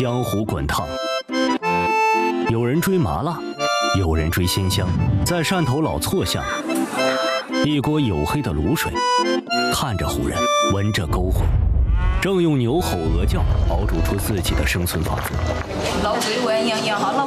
江湖滚烫，有人追麻辣，有人追鲜香。在汕头老错巷，一锅黝黑的卤水，看着唬人，闻着勾魂，正用牛吼鹅叫熬煮出自己的生存法则。 卤水味樣樣好撈。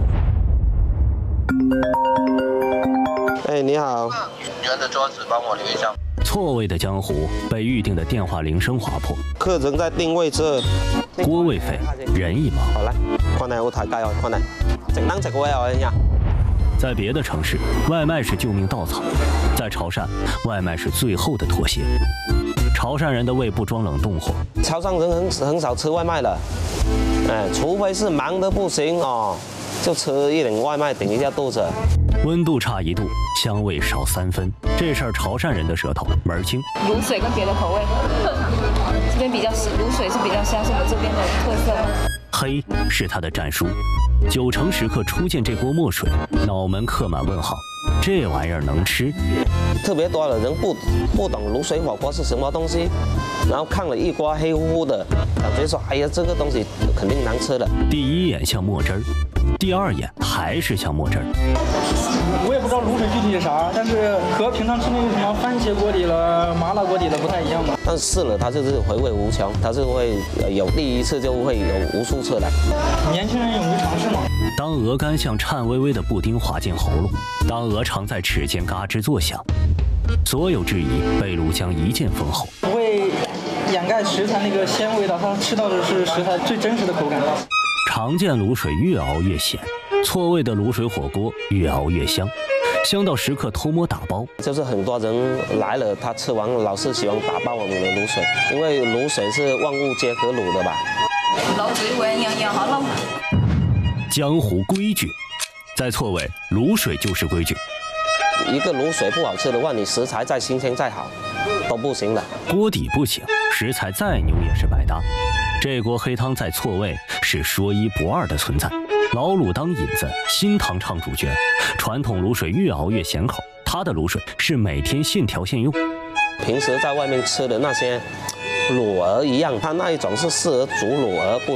哎，你好。 女人的桌子帮我留一下。 错位的江湖被预定的电话铃声划破。 客人在定位这。 锅位费，人一毛。 好啦，看嚟好睇雞哦，看嚟整單食位哦，呀。 在別的城市，外賣是救命稻草；在潮汕，外賣是最後的妥協。潮汕人的胃不裝冷凍貨。 潮汕人很少吃外賣的，除非是忙得不行哦，就吃一點外賣頂一下肚子。 溫度差1度，香味少3分，這事兒潮汕人的舌頭門兒清。 卤水跟別的口味，這邊比較卤水是比較香，是我們這邊的特色。 黑是他的戰書，9成食客初見這鍋墨水，腦門刻滿問號。這玩意兒能吃？ 特別多的人不懂滷水火鍋是什麼東西，然後看了一鍋黑乎乎的，感覺說，哎呀，這個東西肯定難吃的。 第一眼像墨汁兒，第二眼還是像墨汁兒。 我也不知道滷水具體是啥，但是和平常吃那個什麼番茄鍋底了、麻辣鍋底了不太一樣吧。 但是試了，它就是回味無窮，它是會有第一次就會有無數次的。 年輕人勇於嘗試嘛。 當鵝肝像顫巍巍的布丁滑進喉嚨，當鵝腸在齒間嘎吱作響，所有質疑被魯江一劍封喉。 不會掩蓋食材那個鮮味的，它吃到的是食材最真實的口感。 常見滷水越熬越鹹，錯位的滷水火鍋越熬越香，香到食客偷摸打包。 就是很多人來了，他吃完老是喜歡打包我們的滷水，因為滷水是萬物皆可滷的吧。 卤水味樣樣好撈。 江湖規矩，在錯位，滷水就是規矩。 一個滷水不好吃的話，你食材再新鮮再好，都不行的。 鍋底不行，食材再牛也是白搭。這鍋黑湯在錯位是說一不二的存在。老滷當引子，新湯唱主角。傳統滷水越熬越鹹口，它的滷水是每天現調現用。 平時在外面吃的那些滷鵝一樣，它那一種是適合煮滷鵝，不